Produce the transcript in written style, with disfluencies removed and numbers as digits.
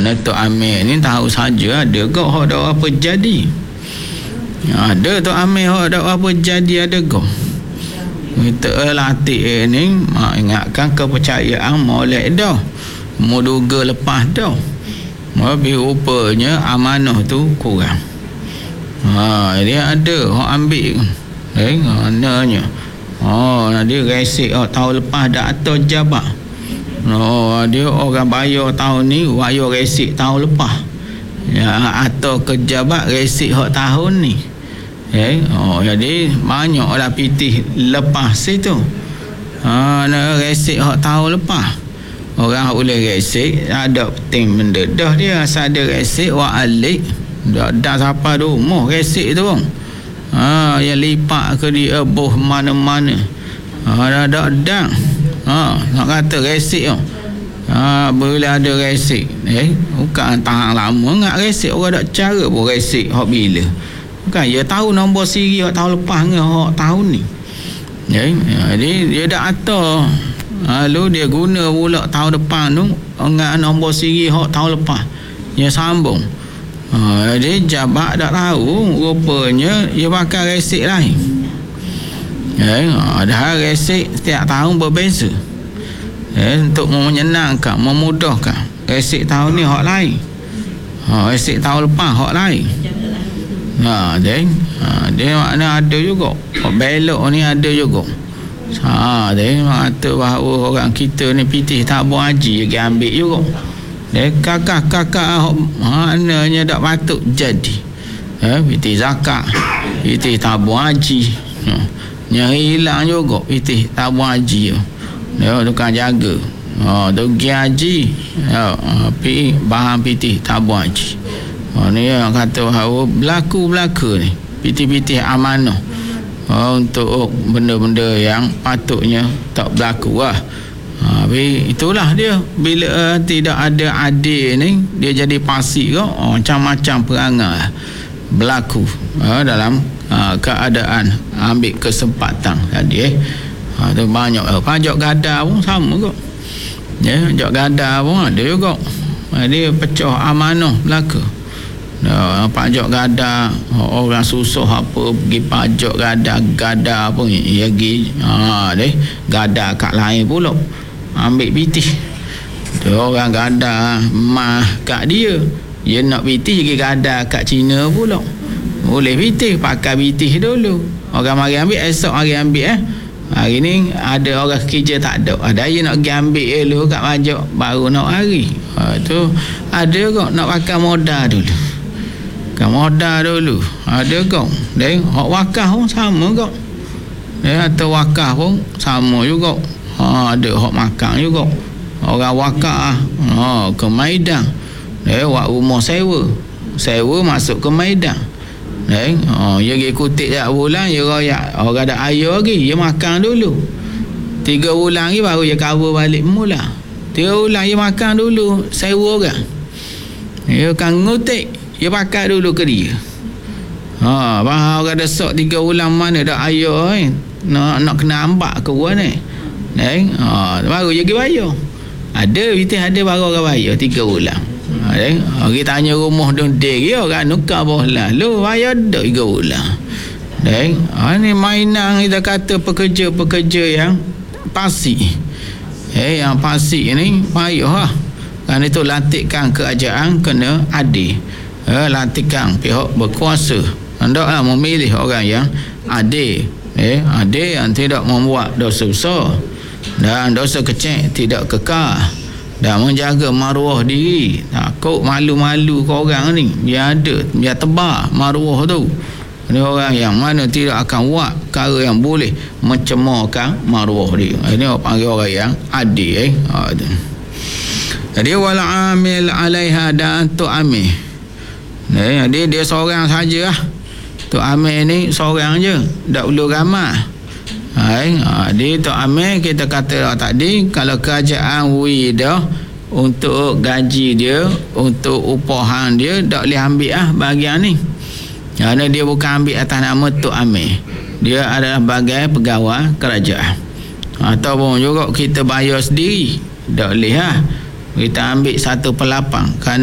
Tok Amir ni tahu saja ada kok hak dak apa jadi. Ada Tok Amir hak dak apa jadi ada kok. Kita latih ni ingatkan kepercayaan molek dah. Muduga lepas dah. Tapi rupanya amanah tu kurang. Dia ada hak ambil. Maknanya dia resik tahun lepas dah atau jabat. Dia orang bayar tahun ni, bayar resik tahun lepas. Atau kejabat resik hak tahun ni. Jadi banyaklah pitih lepas itu. Resik hak tahun lepas. Orang boleh resik, ada penting benda dah dia asal ada resik wak alik. Dah siapa rumah resik tu. Yang lipat ke dia boh mana-mana. Dah. Nak kata resik tu. Bila ada resik, bukan tahan lama ngak resik, orang dak cara pun resik hak bila. Bukan dia tahu nombor siri hak tahun lepas dengan hak tahun ni. Jadi dia dak atur. Lalu dia guna pula tahun depan tu ngak nombor siri hak tahun lepas. Dia sambung. Jadi jabat tak tahu, rupanya dia pakai resik lain. Dah resik setiap tahun berbeza. Untuk menyenangkan, memudahkan. Resik tahun ni hak lain. Resik tahun lepas hak lain. Dia makna ada juga. Hak belok ni ada juga. Dia kata bahawa orang kita ni pitih tabung haji dia ambil juga. Dia kakak maknanya tak patut jadi. Pitih zakat, pitih tabung haji. Yang hilang juga pitih tabung haji. Dia tukang jaga. Tu pergi haji. Pergi bahan pitih tabung haji. Ni yang kata bahawa berlaku ni pitih-pitih amanah untuk benda-benda yang patutnya tak berlaku lah. Tapi itulah dia, bila tidak ada adil ni, dia jadi pasik kok. Macam-macam perangai berlaku dalam keadaan ambil kesempatan tadi. Tu banyak pajak gada pun sama kok. Pajak gada pun ada juga. Dia pecah amanah belaka. Pajak gada, orang susah apa pergi pajak gada pun dia pergi gada kat lain pula ambil pitih. Orang gada mah kat dia nak pitih pergi gada kat Cina pula. Boleh pitih, pakai pitih dulu. Orang mari ambil, esok mari ambil. Hari ni ada orang kerja tak ada. Ada yang nak pergi ambil dulu kat pajak baru nak hari. Tu ada kok nak pakai modal dulu. Modal dulu ada kau. Dia hak wakaf pun sama kau. Dia atau wakaf pun sama juga. Ada hak makan juga. Orang wakaf ke Maidan. Dia buat rumah sewa masuk ke Maidan. Dia pergi kutip tak bulan, dia royak. Orang ada air lagi, dia makan dulu. 3 bulan lagi baru dia cover balik mula. 3 bulan dia makan dulu, sewa orang. Dia kan ngutik, dia pakai dulu ke dia. Bahawa orang desak 3 bulan mana dah air nak kena ambak ke orang ni. Baru dia pergi bayar. Ada baru orang bayar 3 bulan. Kita tanya rumah dondek dia orang nukar bola. Lu bayar dah 3 bulan. Ni mainan kita kata pekerja-pekerja yang pasik. Yang pasik ni payah lah. Kan itu lantikan kerajaan kena adil. Lantikan pihak berkuasa. Hendaklah memilih orang yang adil. Adil yang tidak membuat dosa besar dan dosa kecil tidak kekal, dan menjaga maruah diri. Takut malu-malu ke orang ni, biar tebar maruah tu. Ini orang yang mana tidak akan buat perkara yang boleh mencemarkan maruah dia. Ini orang panggil orang yang adil. Jadi wal amil alaiha, dan Tok Amir. Dia seorang saja lah. Tok Amir ni seorang je, tak perlu ramai. Dia Tok Amir kita kata tadi, kalau kerajaan dah untuk gaji dia, untuk upahan dia, tak boleh ambil bahagian ni. Kerana dia bukan ambil atas nama Tok Amir. Dia adalah bagai pegawai kerajaan. Ataupun juga kita bayar sendiri, tak boleh Kita ambil 1/8.